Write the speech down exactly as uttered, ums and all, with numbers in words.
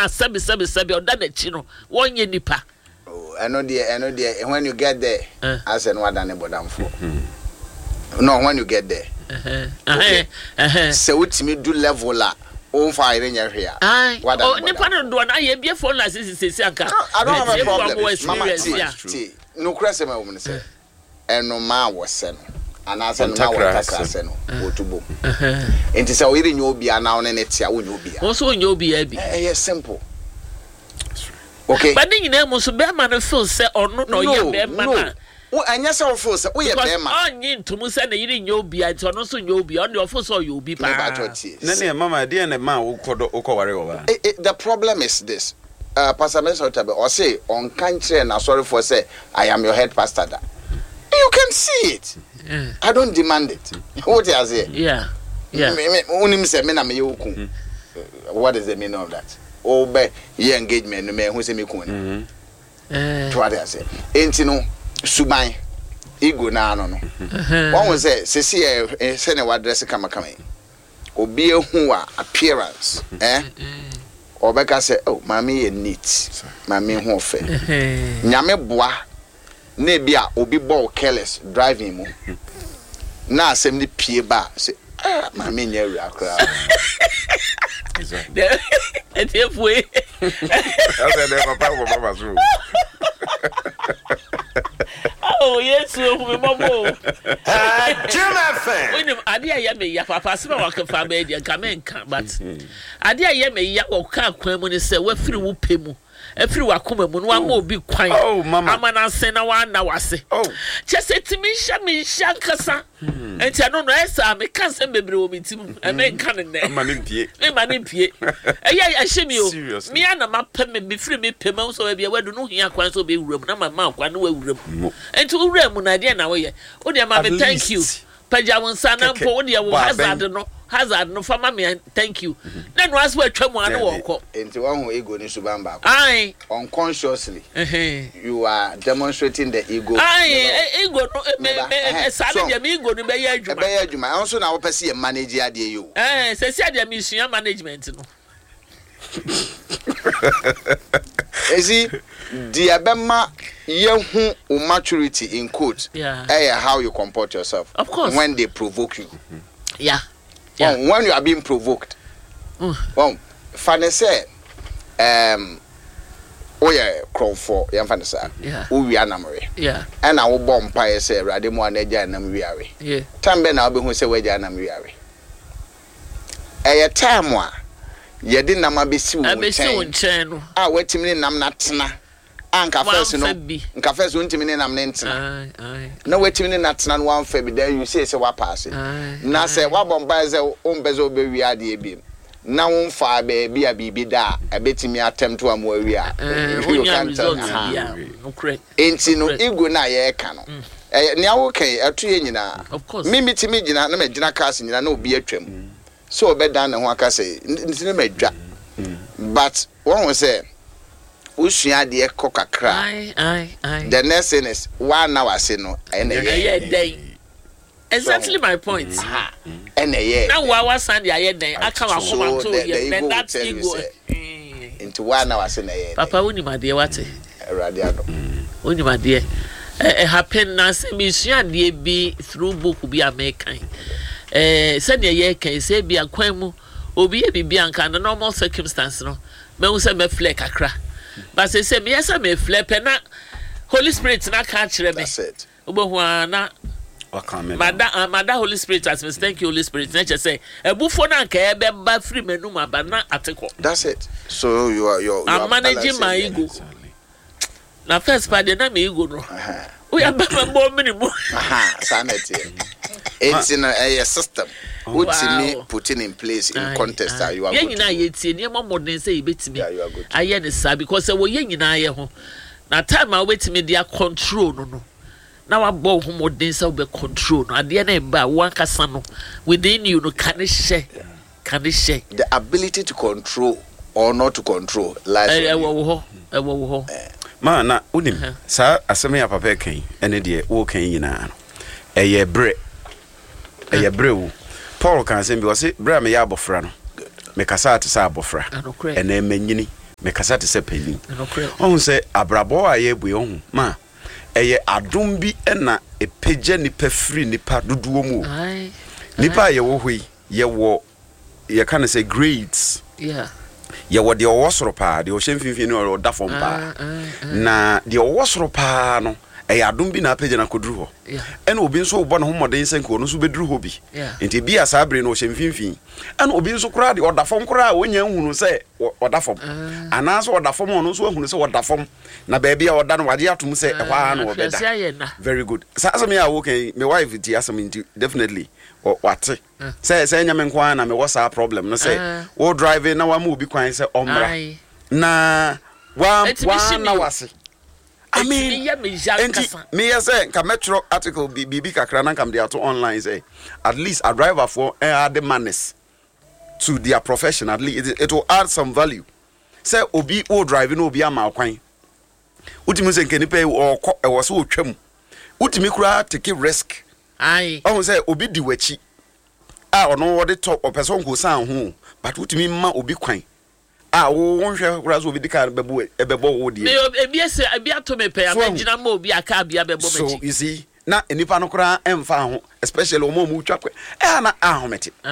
na sebi sebi sebi oda na chi no wonye nipa oh eno de eno de when you get there as en wada ne bodamfo no when you get there eh eh eh se utimi do level la on fire nya hwea wada oh nipa no do na ye bie phone license sesi anka I don't have a problem mama see no krese ma wo say eno ma wo se no anase no ma wo takrase no otubo enti se o yiri nya obi ana wo ne ne tia wo nya obi a wo so nya obi a bi eh yes simple okay but then you know so be man feel say ono no ye be man wo anya se wo feel say wo ye be man onyi ntumu say na yiri nya obi a ti ono so nya obi on the feel say you obi pa na na mama dey na man wo kodo wo ko ware wo ba the problem is this uh Pastor Mesota be or say on country na sorry for say I am your head pastor da you can see it yeah. I don't demand it what you say yeah yeah unim say me na me yoku what is the meaning of that oh be ye engagement no me hu say me kun mhm eh what you say enti no suban ego na ano no one say say say say na address kama kama obi ehu a appearance eh obeka say oh mami ye neat mami hu ofe nyame boa na bia obi ball careless driving mu na asem ni pie ba say ah mami nya ru akra exactly eti fue asa de papa ko papa so oh yes o me mamo ah Juma fan when ade aye me ya papa se ba wakafa ba dia ka men ka but ade aye me ya wo ka kwan mu ne se wa firi wo pemu afiri wakoma mu no ama obi kwan ama na sen na wa na wase chese timi sha mi sha kasa enti ano no esa me kanse bebre wo mitim e me kan ne ama ne pie me ma ne pie eya ya hye mi o me ana mapa me be firi me pema so bia wadu no hia kwan so be wuram na ma ma kwan no wuram enti wuram na de na wo ye wo de ma me thank you paja won sana mpo wo de wo hazard no hazard no fama me thank you na no aso atwa mu anu wo ko enti wo hu ego ni suban ba ai unconsciously you are demonstrating the ego ai ego no me sale dia me ego no be ya adwuma be ya adwuma onso na wo pese ye manage ade yo eh se se ade me sua management no ezi dia bema yehu o maturity in quote yeah eh how you comport yourself of course when they provoke you yeah yeah well, when you are being provoked mm. well funny say um oh yeah crow for yam funny say yeah o wi anamre yeah and I wo bom pa say urade mu anaja anam wiare yeah tambe na obehu say waja anam wiare eh time a ye di nam abesi wo nchen no ah watimi nam na tena anka first no nka first untimi ne nam ne ntena ai na watimi ne na tena no wan fa bi then you say say wa pass na say wa bomba say ombeze obewi ade ebiem na won fa ba bia bibi da abetimi attempt am wawi a you can tell yeah no correct enti no ego na ye ka no eh ne awo kan atu ye nyina me mitimi gina na me gina cars nyina na obi atwam so obeda na ho aka say ntine madwa but one will say usua de kokakra ai ai ai the next thing is one hour say no and yeah day exactly my point and yeah now wa wa sand ya yeah then aka wa koma to yeah then that ego into one hour say na yeah papa woni ma de wate erade ado woni ma de eh happen na say me sua de bi through book bi American eh say na yeah kan say bi akwan mu obi e bibi anka na normal circumstance no me hu say me flek akra but say say me yes me flek na Holy Spirit na ka kire me that's it obo na Mada Mada Holy Spirit as me thank you Holy Spirit nature say ebufo na nka ebe ba free menu ma ba na ateko that's it so you are you I'm managing my ego na first part na me ego no we are ba mo minimum aha sanity it's in a system what's me putting in place in contest that you are good nyina ye tie ne mo modern say e betimi aye ne sa because we ye nyina ye ho na time a wetimi dia control no no na wa bo ho modern say be control no ade na ba one kasa no within you no can share can share the ability to control or not to control life eh wo ho eh wo ho ma na unim sa asem ya papa kan ene de wo kan nyina no eye bre eye bre wo Paul can say because bre me ya abofra no me kasa ate sa abofra ene manyini me kasa te se peli on se abrabo aye bue on ma eye adom bi na epeje nipa free nipa doduo mu nipa ye wo hoi ye wo ye kan say grades yeah ye wo de owosoro pa de o hemfimfin ni o da fom pa na de owosoro pa no eye adom bi na peje na koduru ho ena obi nso wo no homoden senko no so beduru ho bi enti bi asabre no o hemfimfin ena obi nso kura de oda fom kura wonya hunu se oda fom ana so oda fom no so hunu se oda fom na baby a oda no wade atom se ehwa na obeda very good sa asem ya wo kan me wife ti asem nti definitely wate say say nyame nkwa na me wasa problem no say wo driving na wa mu obi kwan se omra na wa wa na wase I mean, me yes say ka metro article bibi kakra na kam dey ato online say at least a driver for add the manners to their profession. At least it, it will add some value. Say obi o driving obi ama kwan utimi se nkeni pe o e wo so twam utimi kura take risk ai oh say obi di wachi ah ono wo de top o person ko san ho but utimi ma obi kwan ah wo wonhwe kura so obi dika bebo ebebo wo die me ebi ese ebi ato me pe amagina ma obi aka bia bebo mechi so you see na enipa no kura emfa ho especially o mo mu twa kwa eh na ahomete